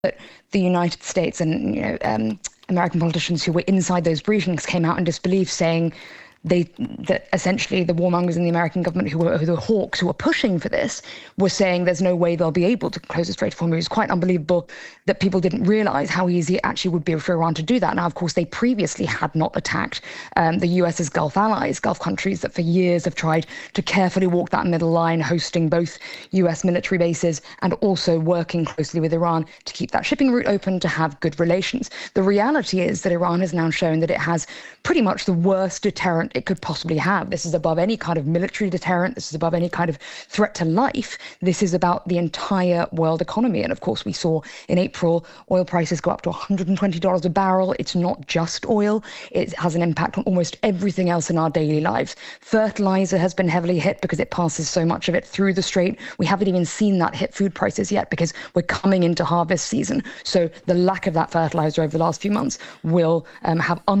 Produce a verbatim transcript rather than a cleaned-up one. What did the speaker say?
that the United States and you know um, American politicians who were inside those briefings came out in disbelief, saying they that essentially the warmongers in the American government who were who the hawks who were pushing for this were saying there's no way they'll be able to close the Strait of Hormuz. It's quite unbelievable that people didn't realize how easy it actually would be for Iran to do that. Now, of course, they previously had not attacked um, the US's Gulf allies, Gulf countries that for years have tried to carefully walk that middle line, hosting both U S military bases and also working closely with Iran to keep that shipping route open, to have good relations. The reality is that Iran has now shown that it has pretty much the worst deterrent it could possibly have. This is above any kind of military deterrent. This is above any kind of threat to life. This is about the entire world economy. And of course, we saw in April oil prices go up to one hundred twenty dollars a barrel. It's not just oil. It has an impact on almost everything else in our daily lives. Fertilizer has been heavily hit because it passes so much of it through the strait. We haven't even seen that hit food prices yet because we're coming into harvest season. So the lack of that fertilizer over the last few months will um, have un-